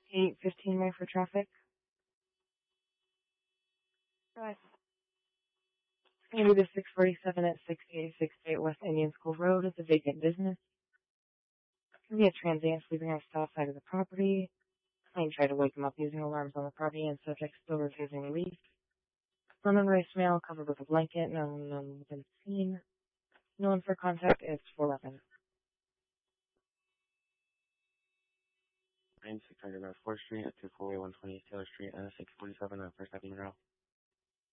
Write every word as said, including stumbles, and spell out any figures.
eight fifteen way for traffic. Go It's going to be the six forty-seven at sixty-eight sixty-eight West Indian School Road. It's a vacant business. It's going to be a transient sleeping on the south side of the property. Client tried to wake him up using alarms on the property and subject still refusing to leave. Unauthorized male covered with a blanket. No one no been seen. No one for contact is four eleven. nine six hundred North fourth Street at two forty one twenty Taylor Street and six forty-seven at First Avenue Monroe.